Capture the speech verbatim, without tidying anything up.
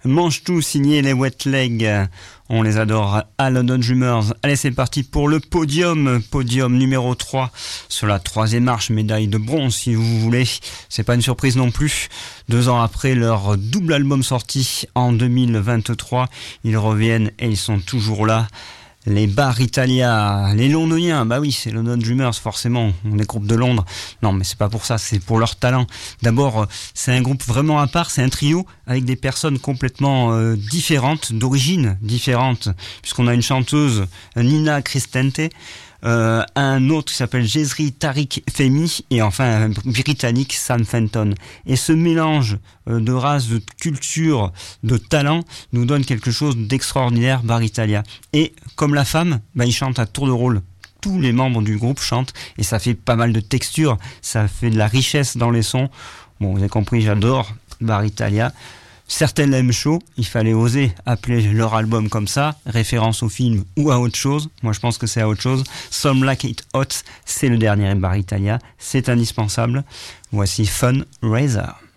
Mange tout, signé les Wet Legs. On les adore à London Drummers. Allez, c'est parti pour le podium. Podium numéro trois sur la troisième marche, médaille de bronze si vous voulez. C'est pas une surprise non plus. Deux ans après leur double album sorti en deux mille vingt-trois, ils reviennent et ils sont toujours là. Les Bar Italia, les Londoniens, bah oui, c'est London Drummers, forcément, on est groupe de Londres. Non, mais c'est pas pour ça, c'est pour leur talent. D'abord, c'est un groupe vraiment à part, c'est un trio avec des personnes complètement euh, différentes, d'origine différente, puisqu'on a une chanteuse, Nina Cristente, Euh, un autre qui s'appelle Jezri Tariq Femi et enfin un britannique, Sam Fenton. Et ce mélange euh, de races, de culture, de talent nous donne quelque chose d'extraordinaire, Bar Italia. Et comme la femme, bah, ils chantent à tour de rôle. Tous les membres du groupe chantent et ça fait pas mal de texture, ça fait de la richesse dans les sons. Bon, vous avez compris, j'adore Bar Italia. Certains l'aiment chaud, il fallait oser appeler leur album comme ça, référence au film ou à autre chose. Moi je pense que c'est à autre chose. Some Like It Hot, c'est le dernier Bar Italia, c'est indispensable. Voici Fun Razor.